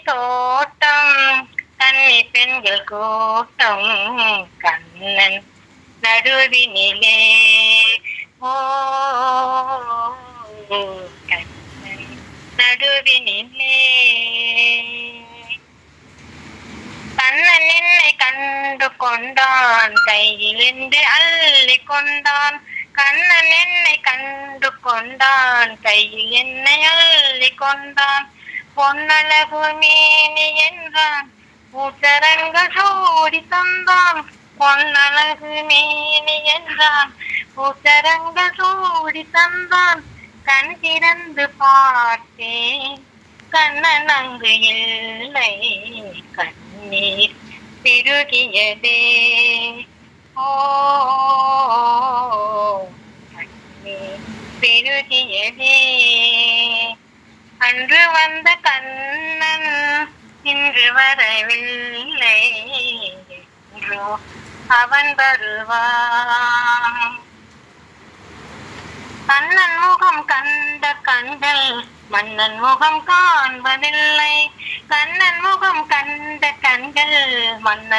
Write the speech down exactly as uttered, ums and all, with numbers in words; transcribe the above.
தோட்டம் கன்னி பெண்கள் கூட்டம் கண்ணன் நடுவினிலே ஓ கண்ணன் நடுவினிலே கண்ணன் என்னை கண்டு கொண்டான் கையில் என்று அள்ளி கொண்டான் கண்ணன் என்னை கண்டு கொண்டான் கையில் என்னை அள்ளி கொண்டான் பொன்னழகு மேனி என்றான் பூச்சரங்க சூடி தந்தான் பொன்னழகு மேனி என்றான் பூச்சரங்க சூடி தந்தான் கண் திறந்து பார்த்தேன் கண்ணன் அங்கு இல்லை கண்ணீர் பெருகியதே ஓ கண்ணீர் பெருகியதே அன்று வந்த கண்ணன் இன்று வரவில்லை என்றோ அவன் வருவான் கண்ணன் முகம் கண்ட கண்கள் மன்னன் முகம் காண்பதில்லை கண்ணன் முகம் கண்ட கண்கள் மன்னன்